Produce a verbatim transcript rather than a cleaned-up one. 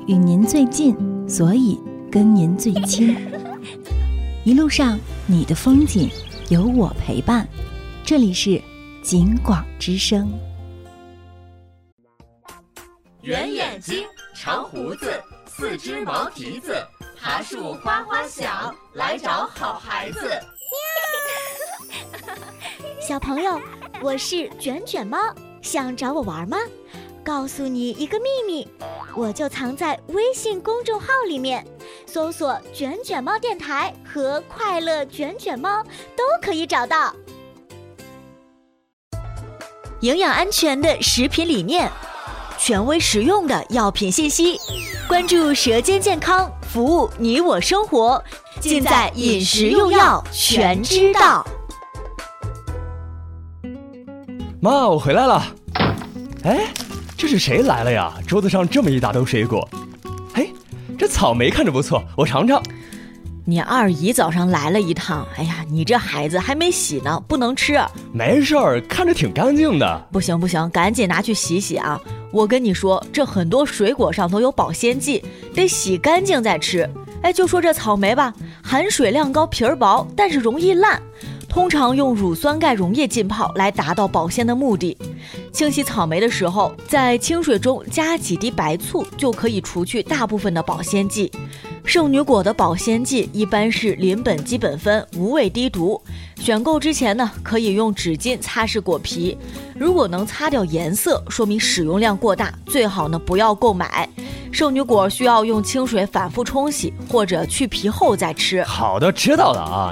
与您最近，所以跟您最亲。一路上你的风景有我陪伴，这里是景广之声。 圆眼睛，长胡子，四只毛蹄子，爬树哗哗响，来找好孩子。 小朋友，我是卷卷猫，想找我玩吗？告诉你一个秘密，我就藏在微信公众号里面，搜索卷卷猫电台和快乐卷卷猫都可以找到。营养安全的食品理念，权威实用的药品信息，关注舌尖健康，服务你我生活，尽在饮食用药全知道。 妈，我回来了。哎，这是谁来了呀？桌子上这么一大兜水果。哎，这草莓看着不错，我尝尝。 你二姨早上来了一趟，哎呀，你这孩子还没洗呢，不能吃。 没事儿，看着挺干净的。 不行不行，赶紧拿去洗洗啊！我跟你说，这很多水果上都有保鲜剂，得洗干净再吃。哎，就说这草莓吧，含水量高，皮儿薄，但是容易烂。通常用乳酸钙溶液浸泡来达到保鲜的目的。清洗草莓的时候，在清水中加几滴白醋，就可以除去大部分的保鲜剂。圣女果的保鲜剂一般是邻苯基苯酚，无味低毒。选购之前呢，可以用纸巾擦拭果皮，如果能擦掉颜色，说明使用量过大，最好呢不要购买。圣女果需要用清水反复冲洗，或者去皮后再吃。 好的，知道了啊。